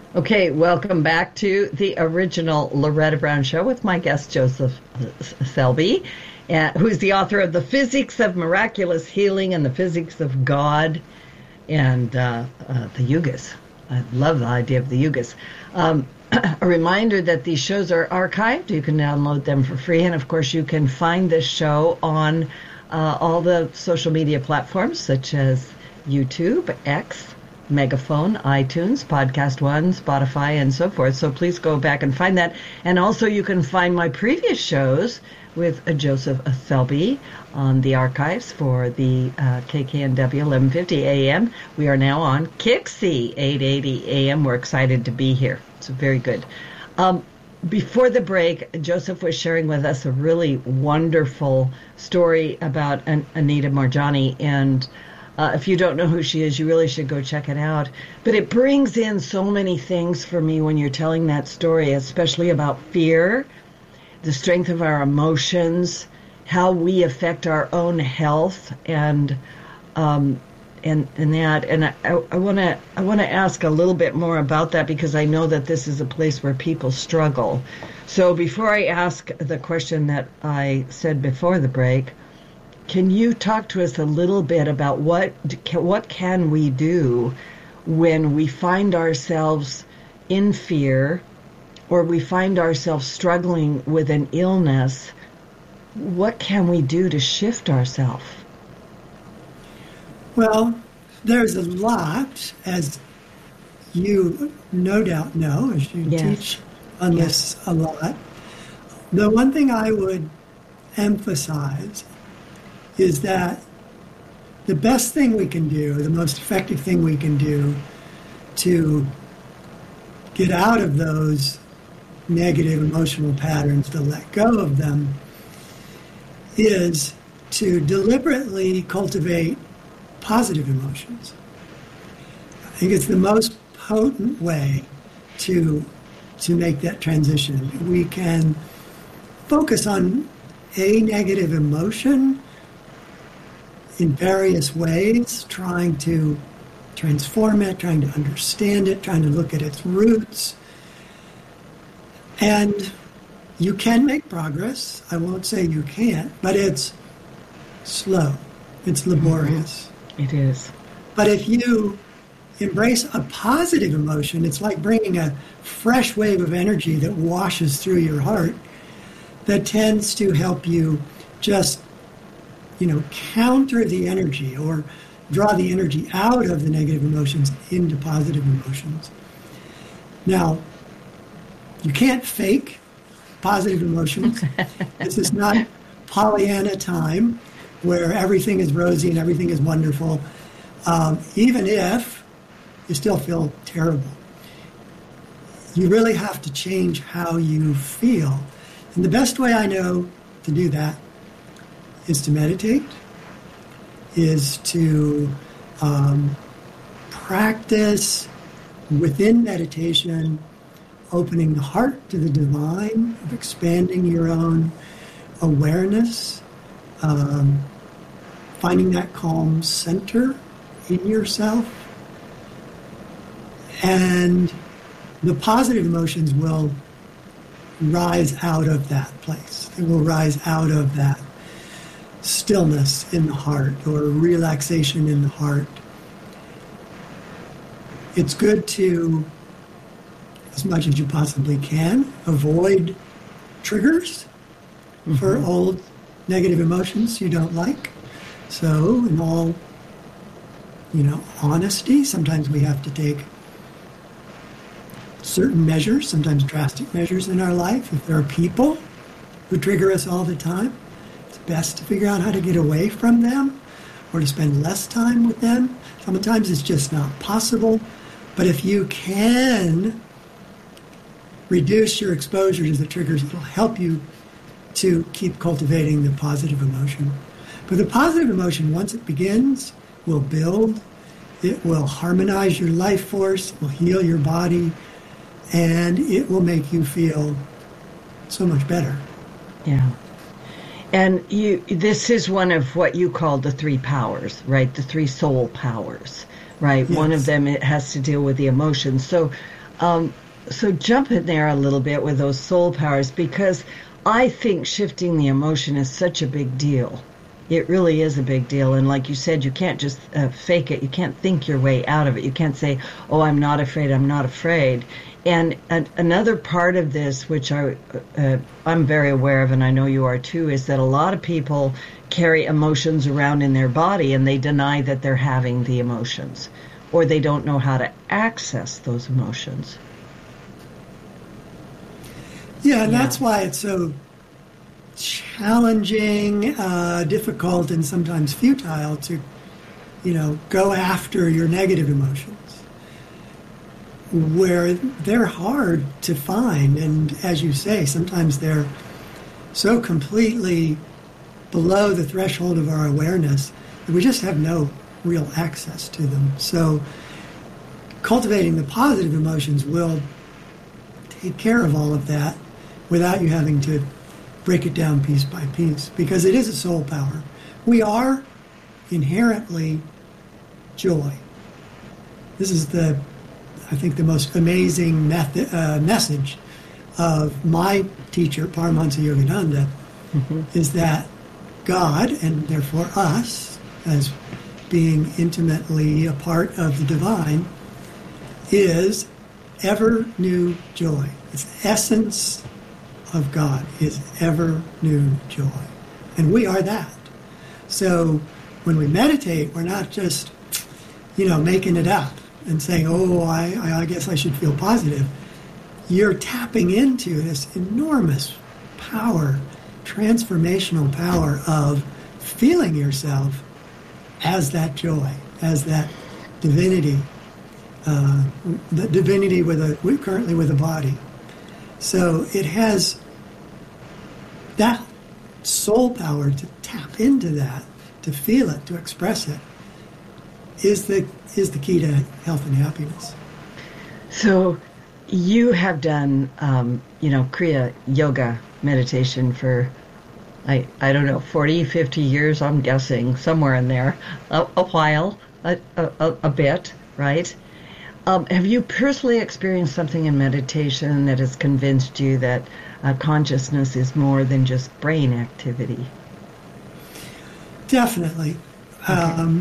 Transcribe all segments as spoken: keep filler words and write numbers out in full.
Okay, welcome back to the original Loretta Brown Show with my guest, Joseph Selby, uh, who's the author of The Physics of Miraculous Healing and The Physics of God and uh, uh, the Yugas. I love the idea of the Yugas. Um, a reminder that these shows are archived. You can download them for free. And, of course, you can find this show on uh, all the social media platforms such as YouTube, X, Megaphone, iTunes, Podcast One, Spotify, and so forth. So please go back and find that. And also you can find my previous shows with uh, Joseph Selby on the archives for the uh, K K N W eleven fifty A M. We are now on Kixie eight eighty A M. We're excited to be here. It's very good. Um, before the break, Joseph was sharing with us a really wonderful story about An- Anita Moorjani, and Uh, if you don't know who she is, you really should go check it out. But it brings in so many things for me when you're telling that story, especially about fear, the strength of our emotions, how we affect our own health, and um, and and that. And I want to I want to ask a little bit more about that because I know that this is a place where people struggle. So before I ask the question that I said before the break, can you talk to us a little bit about what what can we do when we find ourselves in fear or we find ourselves struggling with an illness? What can we do to shift ourselves? Well, there's a lot, as you no doubt know, as you yes. teach on yes. this a lot. The one thing I would emphasize is that the best thing we can do, the most effective thing we can do to get out of those negative emotional patterns, to let go of them, is to deliberately cultivate positive emotions. I think it's the most potent way to, to make that transition. We can focus on a negative emotion in various ways, trying to transform it, trying to understand it, trying to look at its roots. And you can make progress. I won't say you can't, but it's slow. It's laborious. It is. But if you embrace a positive emotion, it's like bringing a fresh wave of energy that washes through your heart that tends to help you just you know, counter the energy or draw the energy out of the negative emotions into positive emotions. Now, you can't fake positive emotions. This is not Pollyanna time where everything is rosy and everything is wonderful, um, even if you still feel terrible. You really have to change how you feel. And the best way I know to do that is to meditate, is to um, practice within meditation, opening the heart to the divine, of expanding your own awareness, um, finding that calm center in yourself. And the positive emotions will rise out of that place. They will rise out of that stillness in the heart or relaxation in the heart. It's good to, as much as you possibly can, avoid triggers mm-hmm. for old negative emotions you don't like. So, in all, you know, honesty, sometimes we have to take certain measures, sometimes drastic measures in our life. If there are people who trigger us all the time, best to figure out how to get away from them or to spend less time with them. Sometimes it's just not possible. But if you can reduce your exposure to the triggers, it'll help you to keep cultivating the positive emotion. But the positive emotion, once it begins, will build. It will harmonize your life force, it will heal your body, and it will make you feel so much better. Yeah. And you, this is one of what you call the three powers, right? The three soul powers, right? Yes. One of them, it has to deal with the emotions. So Um, so jump in there a little bit with those soul powers, because I think shifting the emotion is such a big deal. It really is a big deal. And like you said, you can't just uh, fake it. You can't think your way out of it. You can't say, oh, I'm not afraid, I'm not afraid. And, and another part of this, which I, uh, I'm very aware of, and I know you are too, is that a lot of people carry emotions around in their body and they deny that they're having the emotions, or they don't know how to access those emotions. Yeah, and yeah. That's why it's so challenging, uh, difficult, and sometimes futile to, you know, go after your negative emotions, where they're hard to find. And as you say, sometimes they're so completely below the threshold of our awareness that we just have no real access to them. So cultivating the positive emotions will take care of all of that without you having to break it down piece by piece, because it is a soul power. We are inherently joy. This is the, I think, the most amazing method, uh, message of my teacher, Paramahansa Yogananda, mm-hmm. is that God, and therefore us, as being intimately a part of the divine, is ever new joy. It's the essence of God, is ever new joy. And we are that. So when we meditate, we're not just, you know, making it up and saying, oh, I, I guess I should feel positive. You're tapping into this enormous power, transformational power of feeling yourself as that joy, as that divinity, uh, the divinity with a currently with a body. So it has that soul power to tap into that, to feel it, to express it, is the is the key to health and happiness. So you have done, um, you know, Kriya yoga meditation for, I, I don't know, forty, fifty years, I'm guessing, somewhere in there, a, a while, a, a, a bit, right? Um, have you personally experienced something in meditation that has convinced you that uh, consciousness is more than just brain activity? Definitely. Okay. Um,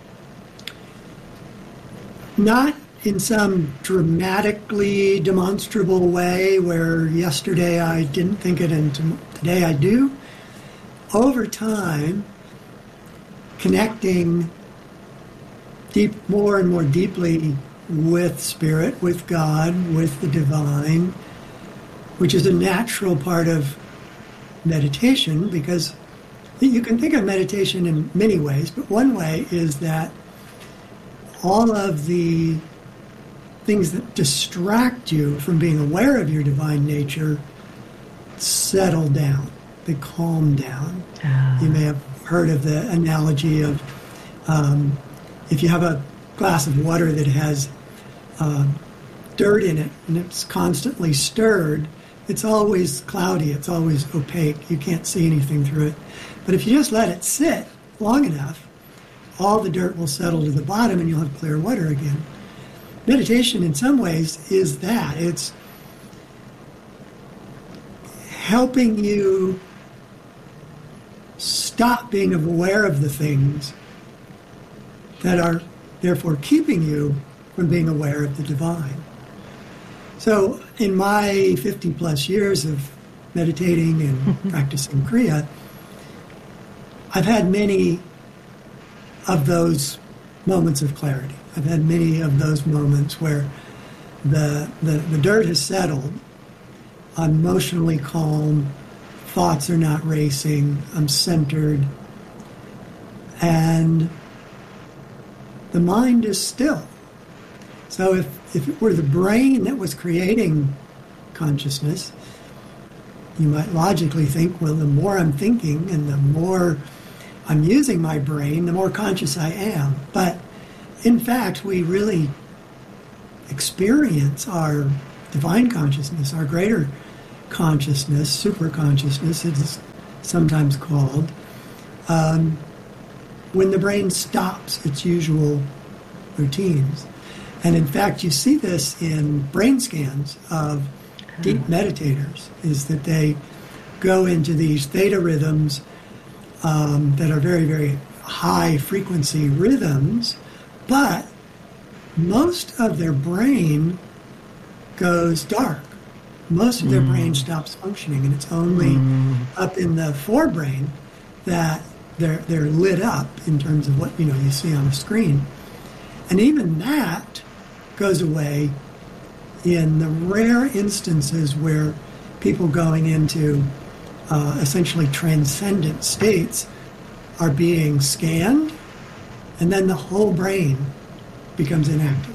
not in some dramatically demonstrable way where yesterday I didn't think it and today I do. Over time, connecting deep, more and more deeply with spirit, with God, with the divine, which is a natural part of meditation, because you can think of meditation in many ways, but one way is that all of the things that distract you from being aware of your divine nature settle down, they calm down. Uh. You may have heard of the analogy of um, if you have a glass of water that has uh, dirt in it and it's constantly stirred, it's always cloudy, it's always opaque, you can't see anything through it. But if you just let it sit long enough, all the dirt will settle to the bottom and you'll have clear water again. Meditation in some ways is that. It's helping you stop being aware of the things that are therefore keeping you from being aware of the divine. So in my fifty plus years of meditating and practicing Kriya, I've had many of those moments of clarity. I've had many of those moments where the, the, the dirt has settled, I'm emotionally calm, thoughts are not racing, I'm centered, and the mind is still. So if, if it were the brain that was creating consciousness, you might logically think, well, the more I'm thinking and the more I'm using my brain, the more conscious I am. But in fact, we really experience our divine consciousness, our greater consciousness, super consciousness, it is sometimes called, um, when the brain stops its usual routines. And in fact, you see this in brain scans of deep meditators, is that they go into these theta rhythms um, that are very, very high frequency rhythms, but most of their brain goes dark. Most of their mm. brain stops functioning, and it's only mm. up in the forebrain that they're they're lit up in terms of what you know you see on the screen. And even that goes away in the rare instances where people going into uh, essentially transcendent states are being scanned, and then the whole brain becomes inactive.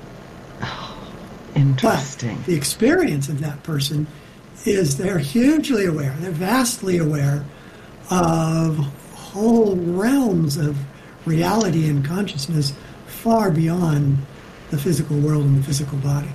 Interesting. But the experience of that person is they're hugely aware, they're vastly aware of whole realms of reality and consciousness far beyond the physical world and the physical body.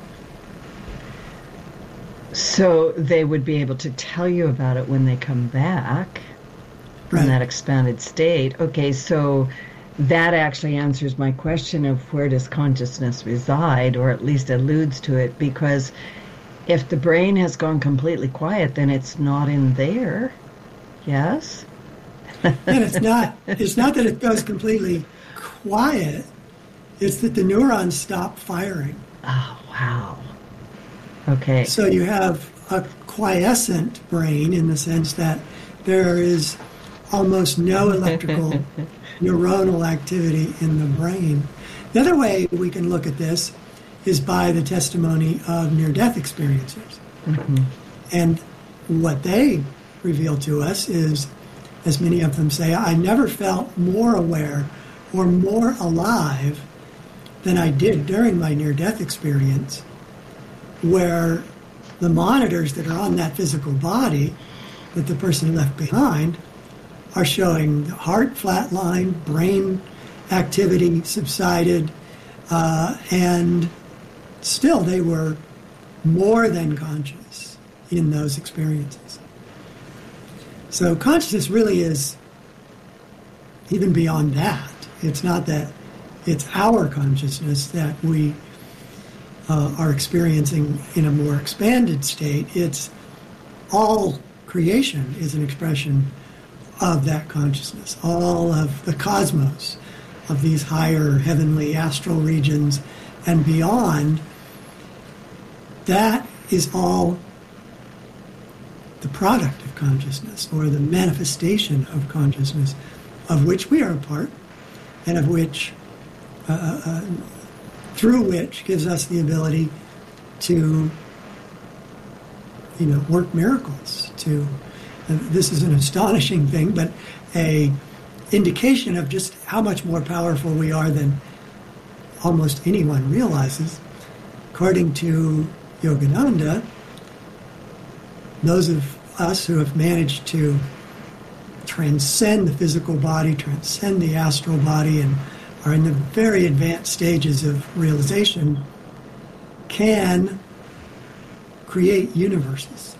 So they would be able to tell you about it when they come back from Right. that expanded state. Okay, so that actually answers my question of where does consciousness reside, or at least alludes to it, because if the brain has gone completely quiet, then it's not in there. Yes? And it's not it's not that it goes completely quiet, it's that the neurons stop firing. Oh, wow. Okay. So you have a quiescent brain in the sense that there is almost no electrical neuronal activity in the brain. The other way we can look at this is by the testimony of near-death experiencers. Mm-hmm. And what they reveal to us is, as many of them say, I never felt more aware or more alive than I did during my near-death experience, where the monitors that are on that physical body that the person left behind are showing the heart flatline, brain activity subsided, uh, and still they were more than conscious in those experiences. So consciousness really is even beyond that. It's not that it's our consciousness that we uh, are experiencing in a more expanded state. It's all creation is an expression of that consciousness. All of the cosmos, of these higher heavenly astral regions and beyond, that is all the product of consciousness, or the manifestation of consciousness, of which we are a part, and of which, uh, uh, through which gives us the ability to, you know, work miracles. To uh, this is an astonishing thing, but a indication of just how much more powerful we are than almost anyone realizes. According to Yogananda, those of us who have managed to transcend the physical body, transcend the astral body, and are in the very advanced stages of realization, can create universes.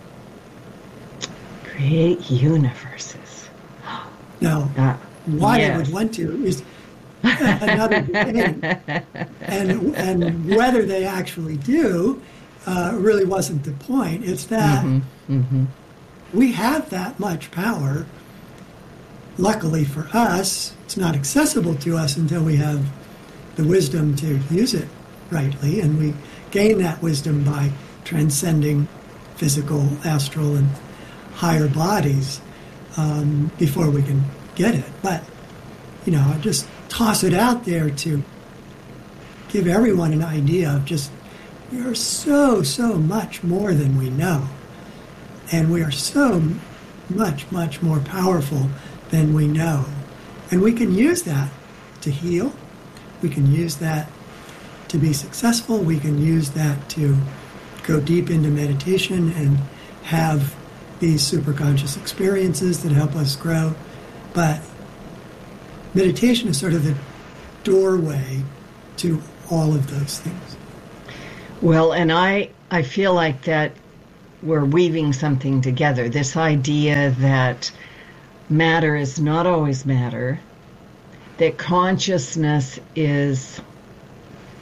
Create universes. Now, Uh, why yes. they would want to is another debate. And, and whether they actually do uh, really wasn't the point. It's that Mm-hmm, mm-hmm. we have that much power. Luckily for us, it's not accessible to us until we have the wisdom to use it rightly, and we gain that wisdom by transcending physical, astral, and higher bodies um, before we can get it. But, you know, I just toss it out there to give everyone an idea of just, we are so, so much more than we know. And we are so much, much more powerful than we know. And we can use that to heal. We can use that to be successful. We can use that to go deep into meditation and have these superconscious experiences that help us grow. But meditation is sort of the doorway to all of those things. Well, and I, I feel like that we're weaving something together. This idea that matter is not always matter, that consciousness is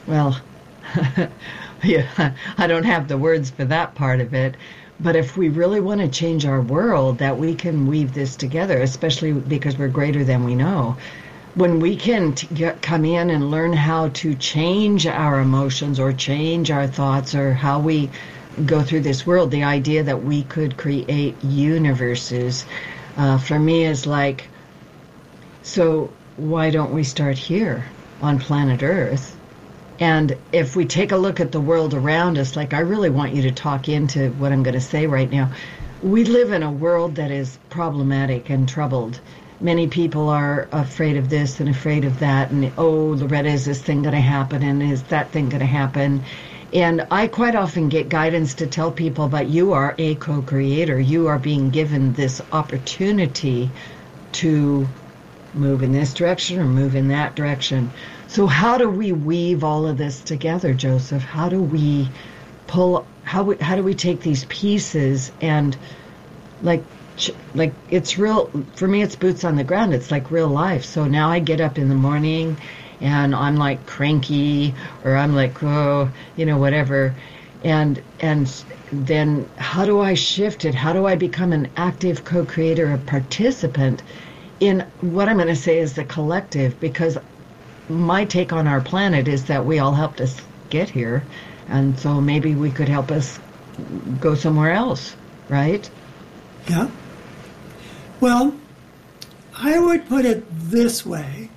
well, yeah, I don't have the words for that part of it. But if we really want to change our world, that we can weave this together, especially because we're greater than we know. When we can t- get, come in and learn how to change our emotions or change our thoughts or how we go through this world, the idea that we could create universes, uh, for me is like, so why don't we start here on planet Earth? And if we take a look at the world around us, like I really want you to talk into what I'm going to say right now. We live in a world that is problematic and troubled. Many people are afraid of this and afraid of that. And, oh, Loretta, is this thing going to happen? And is that thing going to happen? And I quite often get guidance to tell people, but you are a co-creator. You are being given this opportunity to move in this direction or move in that direction. So how do we weave all of this together, Joseph? How do we pull, how, we, how do we take these pieces and like, like it's real, for me it's boots on the ground. It's like real life. So now I get up in the morning and I'm like cranky or I'm like, oh, you know, whatever. And, and then how do I shift it? How do I become an active co-creator, a participant in what I'm going to say is the collective? Because my take on our planet is that we all helped us get here, and so maybe we could help us go somewhere else, right? Yeah. Well, I would put it this way.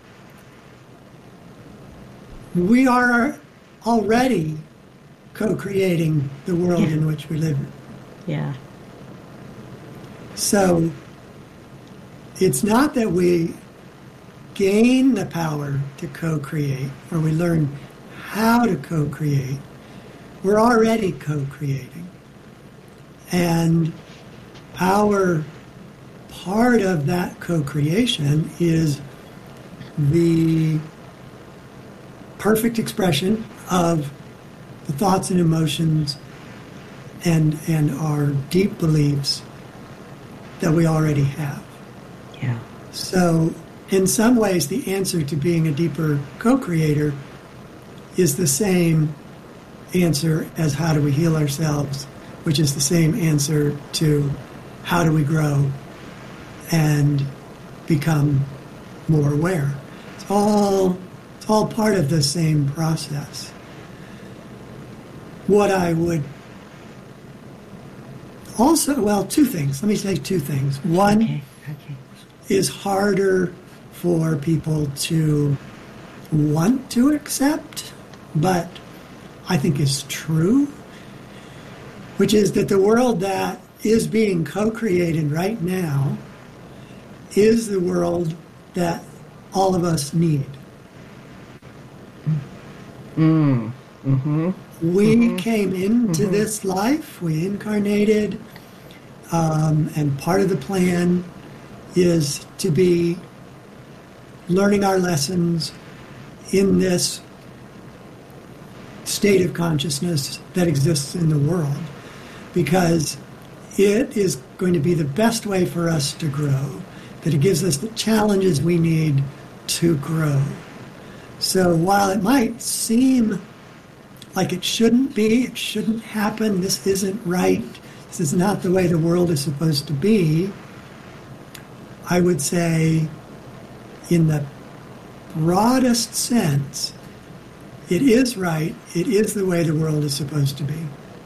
We are already co-creating the world Yeah. in which we live. Yeah. So it's not that we gain the power to co-create or we learn how to co-create. We're already co-creating. And our part of that co-creation is the perfect expression of the thoughts and emotions and and our deep beliefs that we already have. Yeah. So in some ways, the answer to being a deeper co-creator is the same answer as how do we heal ourselves, which is the same answer to how do we grow and become more aware. It's all, it's all part of the same process. What I would also, well, two things. Let me say two things. One Okay. Okay. is harder for people to want to accept, but I think is true, which is that the world that is being co-created right now is the world that all of us need. Mm. Mm-hmm. We Mm-hmm. came into Mm-hmm. this life, we incarnated, um, and part of the plan is to be learning our lessons in this state of consciousness that exists in the world, because it is going to be the best way for us to grow, that it gives us the challenges we need to grow. So while it might seem like it shouldn't be, it shouldn't happen, this isn't right, this is not the way the world is supposed to be, I would say in the broadest sense, it is right, it is the way the world is supposed to be.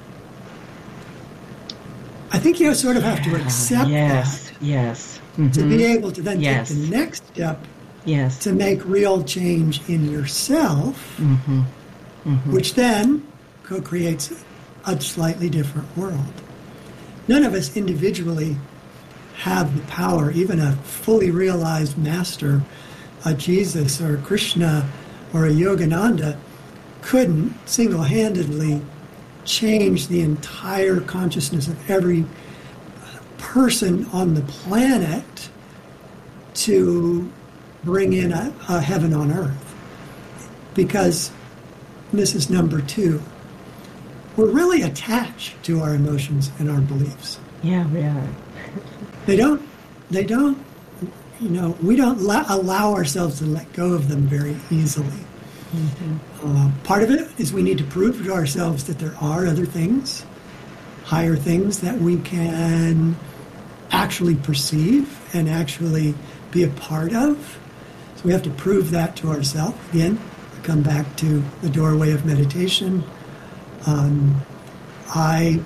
I think you sort of have to accept yes, that yes. to Mm-hmm. be able to then Yes. take the next step Yes. to make real change in yourself, Mm-hmm. Mm-hmm. which then co-creates a slightly different world. None of us individually have the power, even a fully realized master, a Jesus or a Krishna or a Yogananda, couldn't single-handedly change the entire consciousness of every person on the planet to bring in a, a heaven on earth. Because, this is number two, we're really attached to our emotions and our beliefs. Yeah, we are. They don't, they don't, you know, we don't la- allow ourselves to let go of them very easily. Mm-hmm. Uh, part of it is we need to prove to ourselves that there are other things, higher things that we can actually perceive and actually be a part of. So we have to prove that to ourselves. Again, I come back to the doorway of meditation. Um, I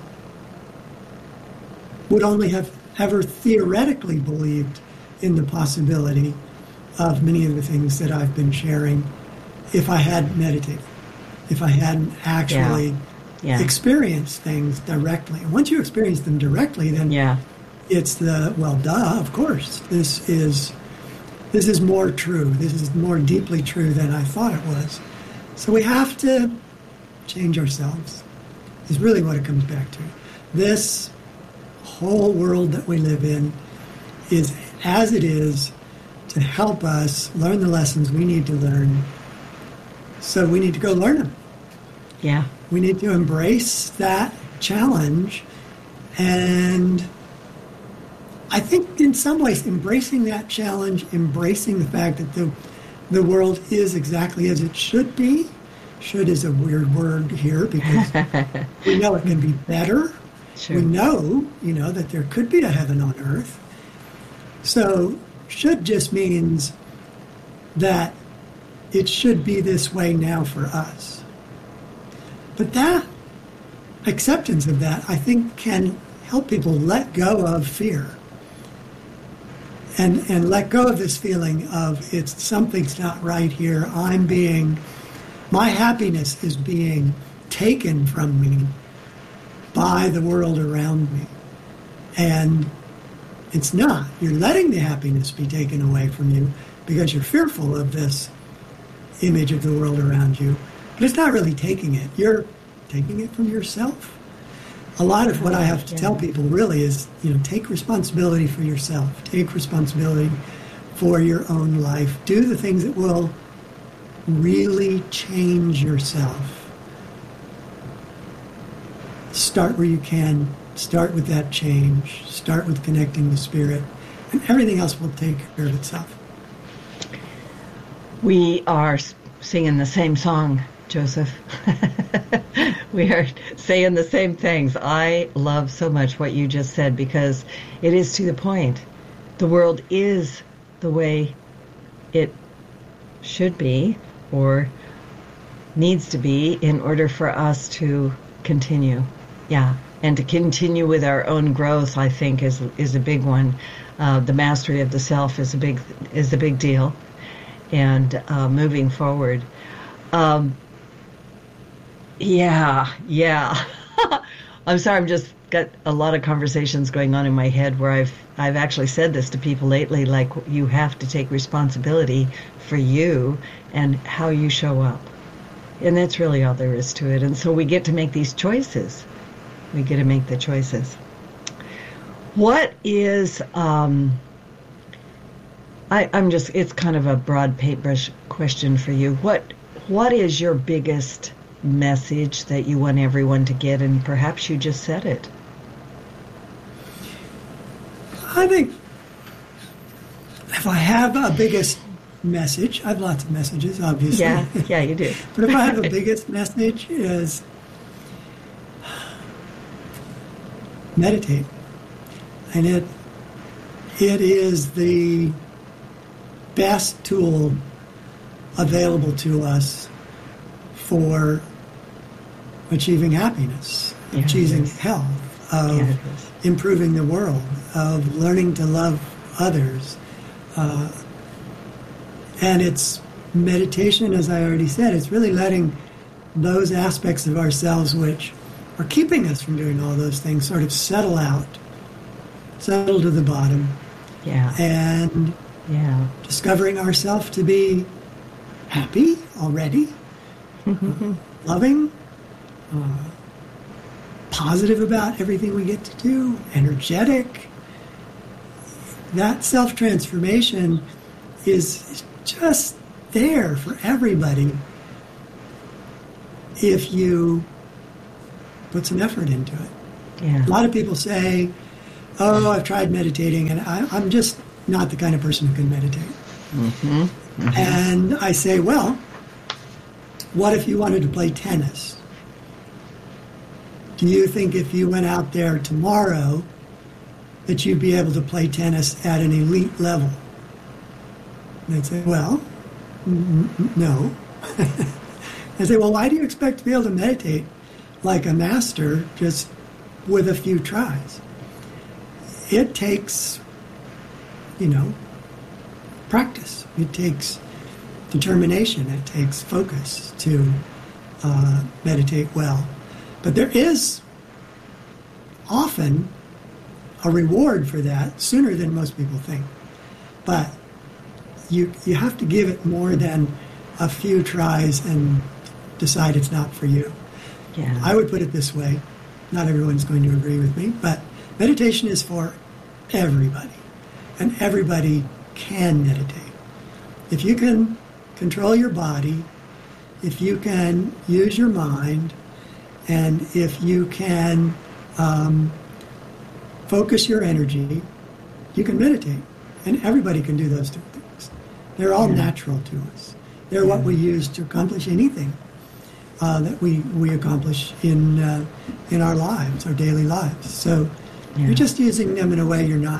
would only have ever theoretically believed in the possibility of many of the things that I've been sharing if I hadn't meditated, if I hadn't actually yeah. Yeah. experienced things directly. And once you experience them directly, then yeah. it's the, well, duh, of course, this is this is more true. This is more deeply true than I thought it was. So we have to change ourselves, is really what it comes back to. This whole world that we live in is as it is to help us learn the lessons we need to learn. So we need to go learn them. Yeah. We need to embrace that challenge. And I think in some ways embracing that challenge, embracing the fact that the the world is exactly as it should be. Should is a weird word here because we know it can be better. Sure. We know, you know, that there could be a heaven on earth. So should just means that it should be this way now for us. But that acceptance of that, I think, can help people let go of fear and and let go of this feeling of it's something's not right here. I'm being, my happiness is being taken from me by the world around me. And it's not. You're letting the happiness be taken away from you because you're fearful of this image of the world around you. But it's not really taking it. You're taking it from yourself. A lot of what I have to tell people really is, you know, take responsibility for yourself. Take responsibility for your own life. Do the things that will really change yourself. Start where you can. Start with that change. Start with connecting to spirit. And everything else will take care of itself. We are singing the same song, Joseph. We are saying the same things. I love so much what you just said because it is to the point. The world is the way it should be or needs to be in order for us to continue. Yeah, and to continue with our own growth, I think, is is a big one. Uh, the mastery of the self is a big is a big deal, and uh, moving forward. Um, yeah, yeah. I'm sorry. I'm just got a lot of conversations going on in my head where I've I've actually said this to people lately. Like, you have to take responsibility for you and how you show up, and that's really all there is to it. And so we get to make these choices. We get to make the choices. What is, um, I, I'm just, it's kind of a broad paintbrush question for you. What, what is your biggest message that you want everyone to get? And perhaps you just said it. I think if I have a biggest message, I have lots of messages, obviously. Yeah, yeah, you do. But if I have a biggest message is meditate. And it it is the best tool available to us for achieving happiness, Yeah, achieving it is. health, of Yeah, it is. improving the world, of learning to love others. Uh, and it's meditation, as I already said, it's really letting those aspects of ourselves which are keeping us from doing all those things sort of settle out, settle to the bottom, Yeah, and yeah. discovering ourselves to be happy already, uh, loving, uh, positive about everything we get to do, energetic. That self-transformation is just there for everybody if you put some effort into it. Yeah. A lot of people say, oh, I've tried meditating, and I, I'm just not the kind of person who can meditate. Mm-hmm. Mm-hmm. And I say, well, What if you wanted to play tennis? Do you think if you went out there tomorrow that you'd be able to play tennis at an elite level? And they'd say, well, no. I say, well, why do you expect to be able to meditate like a master just with a few tries? It takes, you know, practice. It takes determination. It takes focus to uh, meditate well. But there is often a reward for that sooner than most people think. But you you have to give it more than a few tries and decide it's not for you. Yeah. I would put it this way. Not everyone's going to agree with me, but meditation is for everybody. And everybody can meditate. If you can control your body, if you can use your mind, and if you can um, focus your energy, you can meditate. And everybody can do those two things. They're all yeah. natural to us. They're yeah. what we use to accomplish anything uh, that we, we accomplish in uh, in our lives, our daily lives. So yeah. you're just using them in a way you're not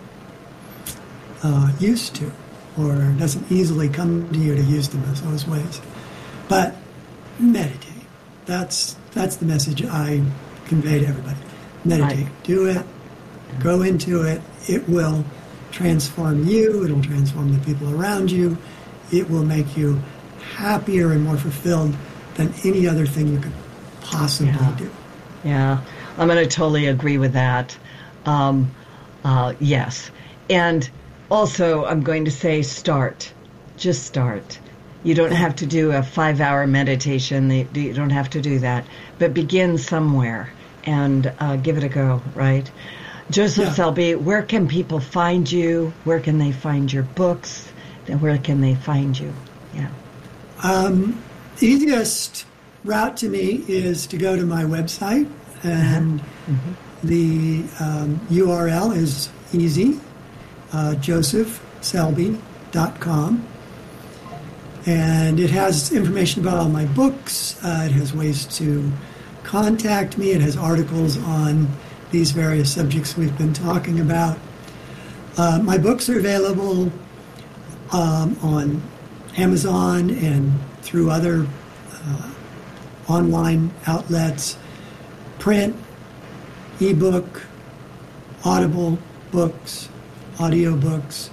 uh, used to, or doesn't easily come to you to use them as those ways. But meditate. That's that's the message I convey to everybody. Meditate. Right. Do it. Go into it. It will transform you. It'll transform the people around you. It will make you happier and more fulfilled than any other thing you could possibly yeah. do. Yeah, I'm going to totally agree with that. Um, uh, yes. And also, I'm going to say start. Just start. You don't have to do a five-hour meditation. You don't have to do that. But begin somewhere and uh, give it a go, right? Joseph yeah. Selby, where can people find you? Where can they find your books? And where can they find you? Yeah. Um, easiest route to me is to go to my website, and uh-huh. mm-hmm. the um, U R L is easy, uh, joseph selby dot com. And it has information about all my books. Uh, it has ways to contact me. It has articles on these various subjects we've been talking about. Uh, my books are available um, on Amazon and through other uh, online outlets, print, ebook, Audible books, audio books.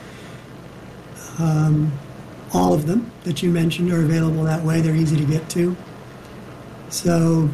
Um, all of them that you mentioned are available that way. They're easy to get to. So,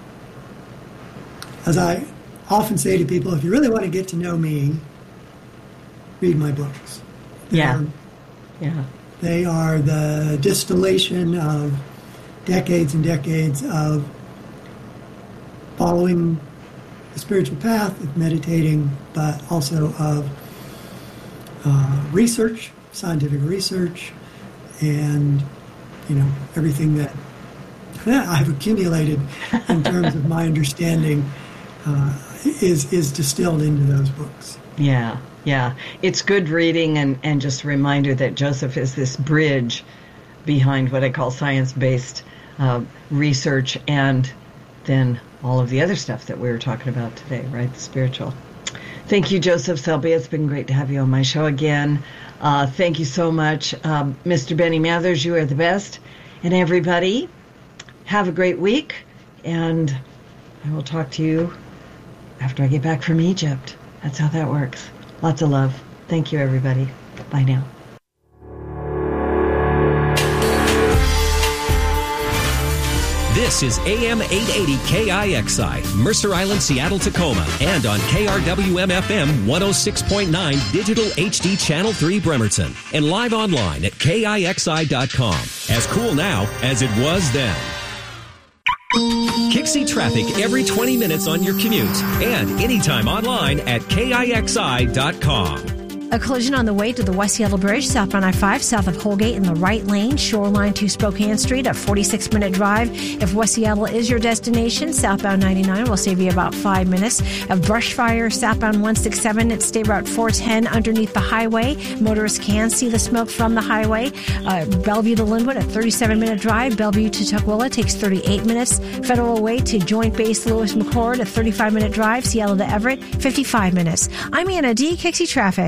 as I often say to people, if you really want to get to know me, read my books. They're, yeah. Yeah. They are the distillation of decades and decades of following the spiritual path, of meditating, but also of uh, research, scientific research, and, you know, everything that I've accumulated in terms of my understanding uh, is is distilled into those books. Yeah, yeah. It's good reading, and, and just a reminder that Joseph is this bridge behind what I call science-based uh, research and then all of the other stuff that we were talking about today, right? The spiritual. Thank you, Joseph Selby. It's been great to have you on my show again. Uh, thank you so much. Um, Mister Benny Mathers, you are the best. And everybody, have a great week. And I will talk to you after I get back from Egypt. That's how that works. Lots of love. Thank you, everybody. Bye now. This is A M eight eighty K I X I, Mercer Island, Seattle, Tacoma, and on K R W M F M one oh six point nine Digital H D Channel three Bremerton, and live online at K I X I dot com. As cool now as it was then. Kixie traffic every twenty minutes on your commute, and anytime online at K I X I dot com. A collision on the way to the West Seattle Bridge, southbound I five, south of Holgate in the right lane, Shoreline to Spokane Street, a forty-six minute drive. If West Seattle is your destination, southbound ninety-nine will save you about five minutes. A brush fire, southbound one sixty-seven at State Route four ten underneath the highway. Motorists can see the smoke from the highway. Uh, Bellevue to Linwood, a thirty-seven minute drive. Bellevue to Tukwila takes thirty-eight minutes. Federal Way to Joint Base Lewis McChord, a thirty-five minute drive. Seattle to Everett, fifty-five minutes. I'm Anna D. Kixie Traffic.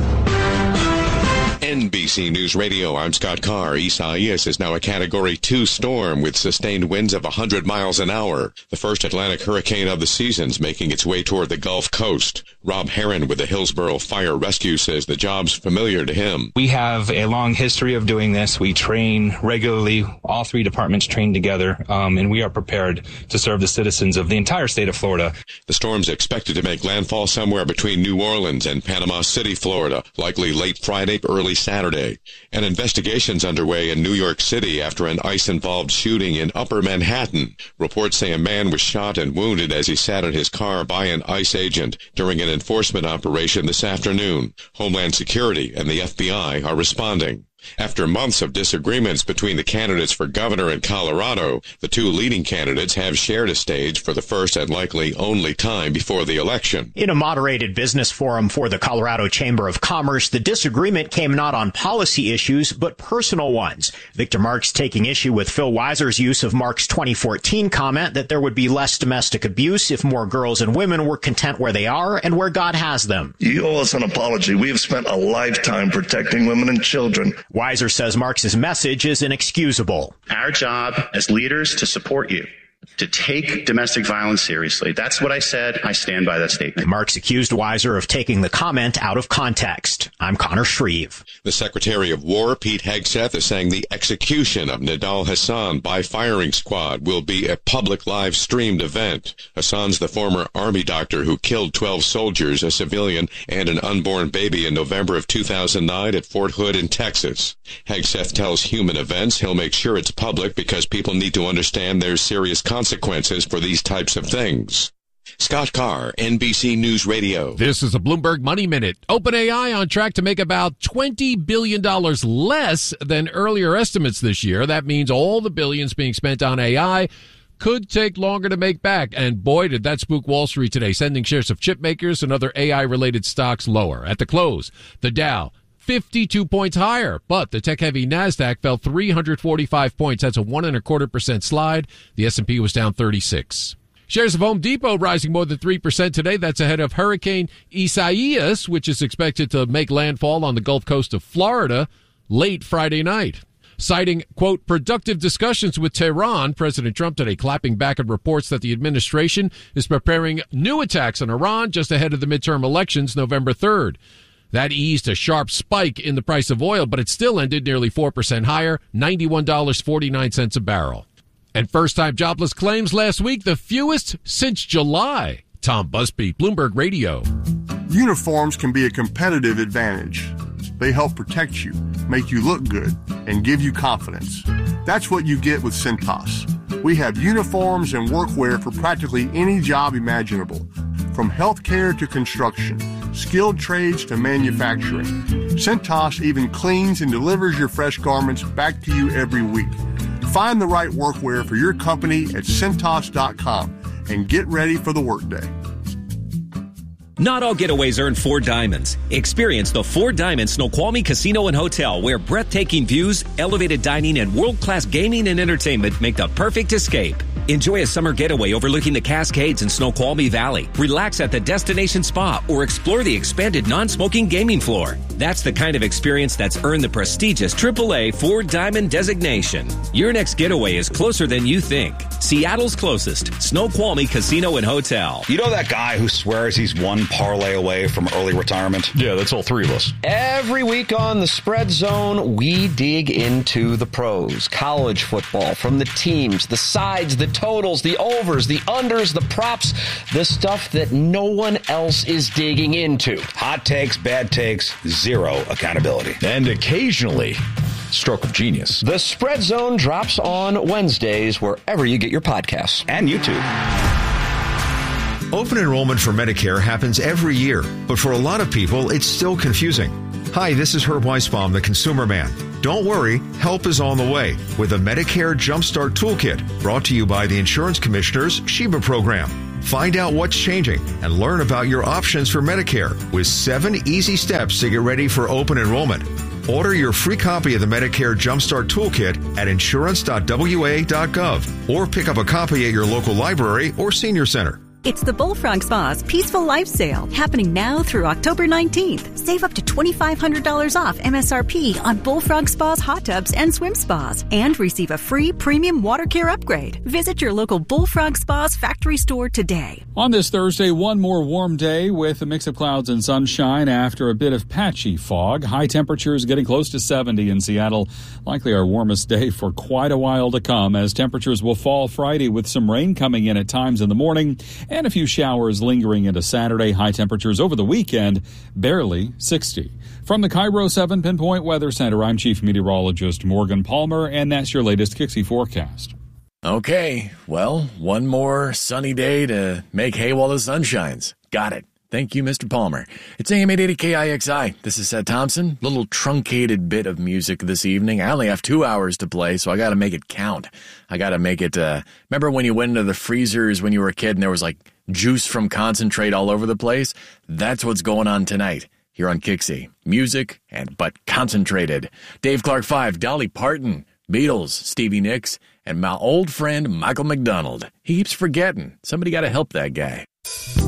N B C News Radio, I'm Scott Carr. Isaias is now a Category two storm with sustained winds of one hundred miles an hour. The first Atlantic hurricane of the season's making its way toward the Gulf Coast. Rob Heron with the Hillsborough Fire Rescue says the job's familiar to him. We have a long history of doing this. We train regularly. All three departments train together, um, and we are prepared to serve the citizens of the entire state of Florida. The storm's expected to make landfall somewhere between New Orleans and Panama City, Florida, likely late Friday, early Saturday. An investigation's underway in New York City after an ICE-involved shooting in Upper Manhattan. Reports say a man was shot and wounded as he sat in his car by an ICE agent during an enforcement operation this afternoon. Homeland Security and the F B I are responding. After months of disagreements between the candidates for governor in Colorado, the two leading candidates have shared a stage for the first and likely only time before the election. In a moderated business forum for the Colorado Chamber of Commerce, the disagreement came not on policy issues, but personal ones. Victor Marx taking issue with Phil Weiser's use of Mark's twenty fourteen comment that there would be less domestic abuse if more girls and women were content where they are and where God has them. You owe us an apology. We have spent a lifetime protecting women and children. Weiser says Marx's message is inexcusable. Our job as leaders to support you, to take domestic violence seriously. That's what I said. I stand by that statement. Marx accused Weiser of taking the comment out of context. I'm Connor Shreve. The Secretary of War, Pete Hegseth, is saying the execution of Nidal Hasan by firing squad will be a public live-streamed event. Hassan's the former Army doctor who killed twelve soldiers, a civilian, and an unborn baby in November of two thousand nine at Fort Hood in Texas. Hegseth tells Human Events he'll make sure it's public because people need to understand there's serious consequences for these types of things. Scott Carr, N B C News Radio. This is a Bloomberg Money Minute. OpenAI on track to make about twenty billion dollars less than earlier estimates this year. That means all the billions being spent on A I could take longer to make back. And boy, did that spook Wall Street today, sending shares of chip makers and other A I-related stocks lower. At the close, the Dow fifty-two points higher, but the tech-heavy NASDAQ fell three hundred forty-five points. That's a one and a quarter percent slide. The S and P was down thirty-six. Shares of Home Depot rising more than three percent today. That's ahead of Hurricane Isaias, which is expected to make landfall on the Gulf Coast of Florida late Friday night. Citing, quote, productive discussions with Tehran, President Trump today clapping back at reports that the administration is preparing new attacks on Iran just ahead of the midterm elections November third. That eased a sharp spike in the price of oil, but it still ended nearly four percent higher, ninety-one dollars and forty-nine cents a barrel. And first-time jobless claims last week, the fewest since July. Tom Busby, Bloomberg Radio. Uniforms can be a competitive advantage. They help protect you, make you look good, and give you confidence. That's what you get with Cintas. We have uniforms and workwear for practically any job imaginable, from healthcare to construction, skilled trades to manufacturing. Cintas even cleans and delivers your fresh garments back to you every week. Find the right workwear for your company at Cintas dot com and get ready for the workday. Not all getaways earn four diamonds. Experience the Four Diamonds Snoqualmie Casino and Hotel, where breathtaking views, elevated dining, and world-class gaming and entertainment make the perfect escape. Enjoy a summer getaway overlooking the Cascades in Snoqualmie Valley. Relax at the destination spa or explore the expanded non-smoking gaming floor. That's the kind of experience that's earned the prestigious triple A Four Diamond designation. Your next getaway is closer than you think. Seattle's closest, Snoqualmie Casino and Hotel. You know that guy who swears he's one parlay away from early retirement? Yeah, that's all three of us. Every week on the Spread Zone, we dig into the pros. College football, from the teams, the sides, the totals, the overs, the unders, the props, the stuff that no one else is digging into. Hot takes, bad takes, zero accountability. And occasionally, stroke of genius. The Spread Zone drops on Wednesdays wherever you get your podcasts. And YouTube. Open enrollment for Medicare happens every year, but for a lot of people, it's still confusing. Hi, this is Herb Weisbaum, the Consumer Man. Don't worry, help is on the way with a Medicare Jumpstart Toolkit brought to you by the Insurance Commissioner's Sheba program. Find out what's changing and learn about your options for Medicare with seven easy steps to get ready for open enrollment. Order your free copy of the Medicare Jumpstart Toolkit at insurance dot w a dot gov or pick up a copy at your local library or senior center. It's the Bullfrog Spa's Peaceful Life Sale, happening now through October nineteenth. Save up to twenty-five hundred dollars off M S R P on Bullfrog Spa's hot tubs and swim spas, and receive a free premium water care upgrade. Visit your local Bullfrog Spa's factory store today. On this Thursday, one more warm day with a mix of clouds and sunshine after a bit of patchy fog. High temperatures getting close to seventy in Seattle. Likely our warmest day for quite a while to come, as temperatures will fall Friday with some rain coming in at times in the morning and a few showers lingering into Saturday. High temperatures over the weekend, barely sixty. From the Cairo seven Pinpoint Weather Center, I'm Chief Meteorologist Morgan Palmer, and that's your latest Kixie forecast. Okay, well, one more sunny day to make hay while the sun shines. Got it. Thank you, Mister Palmer. It's A M eight eighty K I X I. This is Seth Thompson. Little truncated bit of music this evening. I only have two hours to play, so I got to make it count. I got to make it, uh, remember when you went into the freezers when you were a kid and there was like juice from concentrate all over the place? That's what's going on tonight here on Kixie. Music, and but concentrated. Dave Clark five, Dolly Parton, Beatles, Stevie Nicks, and my old friend Michael McDonald. He keeps forgetting. Somebody got to help that guy.